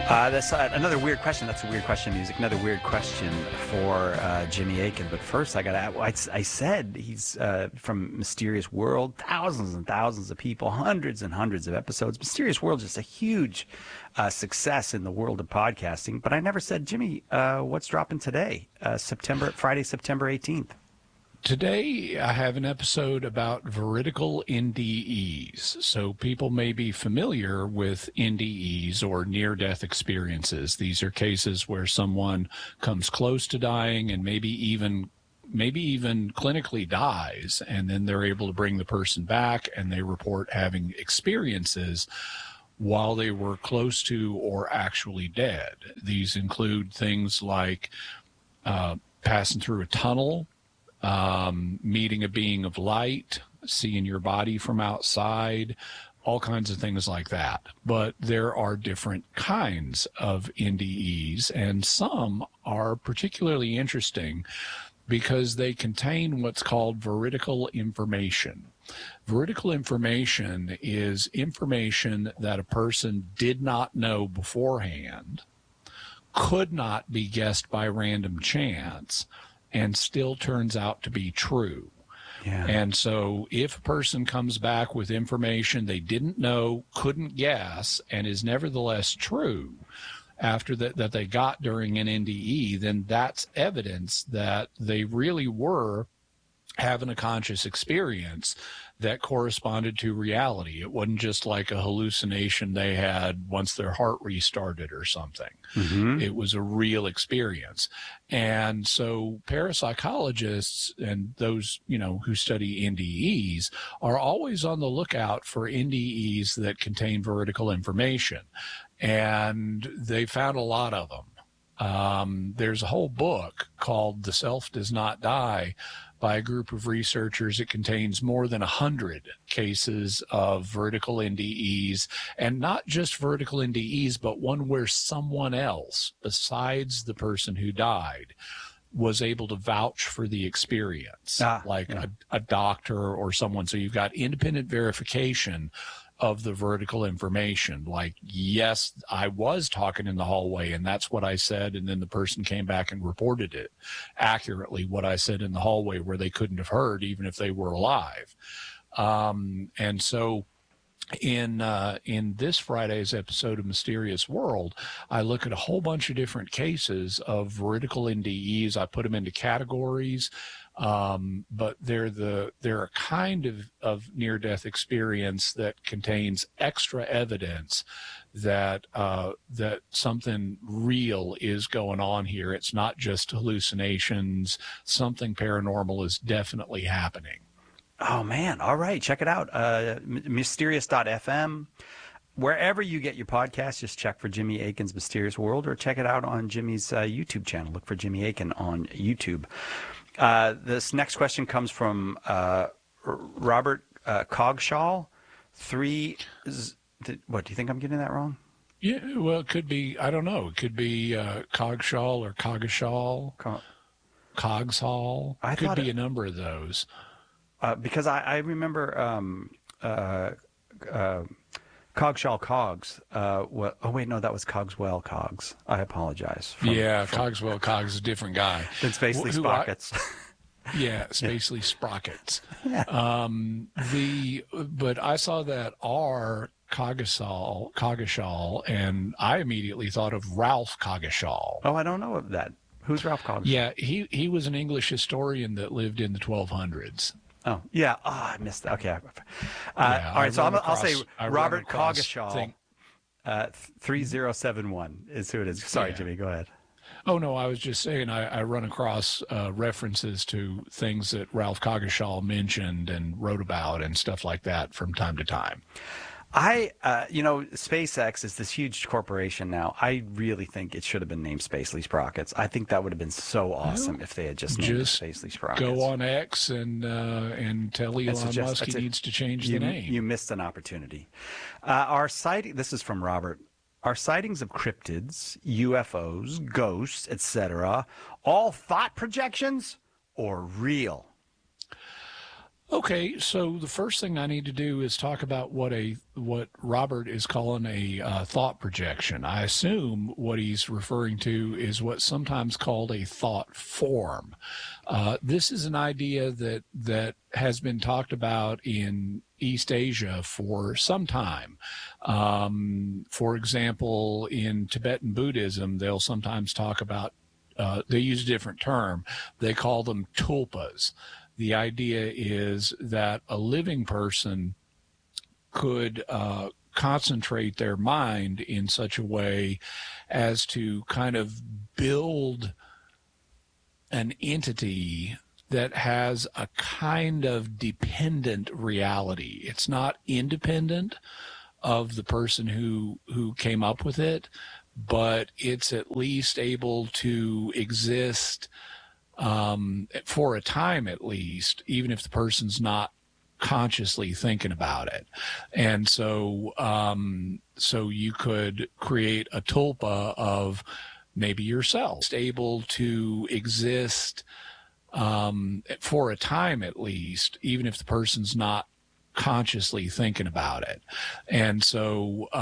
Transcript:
That's another weird question. That's a weird question, music. Another weird question for Jimmy Akin. But first, I said he's from Mysterious World. Thousands and thousands of people, hundreds and hundreds of episodes. Mysterious World, just a huge success in the world of podcasting. But I never said, Jimmy, what's dropping today? Friday, September 18th. Today, I have an episode about veridical NDEs. So people may be familiar with NDEs or near-death experiences. These are cases where someone comes close to dying and maybe even clinically dies, and then they're able to bring the person back and they report having experiences while they were close to or actually dead. These include things like passing through a tunnel, meeting a being of light, seeing your body from outside, all kinds of things like that. But there are different kinds of NDEs, and some are particularly interesting because they contain what's called veridical information. Veridical information is information that a person did not know beforehand, could not be guessed by random chance, and still turns out to be true. Yeah. And so if a person comes back with information they didn't know, couldn't guess, and is nevertheless true after that they got during an NDE, then that's evidence that they really were having a conscious experience that corresponded to reality. It wasn't just like a hallucination they had once their heart restarted or something. Mm-hmm. It was a real experience. And so parapsychologists and those, who study NDEs are always on the lookout for NDEs that contain veridical information. And they found a lot of them. There's a whole book called The Self Does Not Die by a group of researchers. It contains more than 100 cases of veridical NDEs, and not just veridical NDEs, but one where someone else besides the person who died was able to vouch for the experience, a doctor or someone. So you've got independent verification of the veridical information. Like, yes, I was talking in the hallway and that's what I said. And then the person came back and reported it accurately, what I said in the hallway, where they couldn't have heard even if they were alive. And so in this Friday's episode of Mysterious World, I look at a whole bunch of different cases of veridical NDEs. I put them into categories. But they're a kind of near-death experience that contains extra evidence that that something real is going on here. It's not just hallucinations. Something paranormal is definitely happening. Oh, man. All right. Check it out. Mysterious.fm. Wherever you get your podcast, just check for Jimmy Akin's Mysterious World, or check it out on Jimmy's YouTube channel. Look for Jimmy Akin on YouTube. This next question comes from Robert Cogshaw. What, do you think I'm getting that wrong? Yeah, well, it could be, I don't know. It could be Cogshaw or Coggeshall, Cogshall. It could be a number of those. Because I remember Cogshaw Cogs. Oh, wait, no, that was Cogswell Cogs. I apologize. Cogswell Cogs is a different guy. Than Spacely Sprockets. Spacely Sprockets. Yeah. But I saw that R. Coggeshall, and I immediately thought of Ralph Coggeshall. Oh, I don't know of that. Who's Ralph Coggeshall? Yeah, he was an English historian that lived in the 1200s. Oh, yeah. Oh, I missed that. Okay. All right, so I'll say Robert Coggeshall. 3071 is who it is. Sorry, yeah. Jimmy, go ahead. Oh, no, I was just saying I run across references to things that Ralph Coggeshall mentioned and wrote about and stuff like that from time to time. SpaceX is this huge corporation now. I really think it should have been named Spacely Sprockets. I think that would have been so awesome if they had just named it Spacely Sprockets. Go on X and tell Elon Musk he needs to change the name. You missed an opportunity. Our sighting, this is from Robert. Our sightings of cryptids, UFOs, ghosts, etc., all thought projections or real? Okay, so the first thing I need to do is talk about what Robert is calling a thought projection. I assume what he's referring to is what's sometimes called a thought form. This is an idea that has been talked about in East Asia for some time. For example, in Tibetan Buddhism, they'll sometimes talk about they use a different term. They call them tulpas. The idea is that a living person could concentrate their mind in such a way as to kind of build an entity that has a kind of dependent reality. It's not independent of the person who came up with it, but it's at least able to exist for a time at least, even if the person's not consciously thinking about it. And so you could create a tulpa of maybe yourself, able to exist for a time at least, even if the person's not consciously thinking about it. And so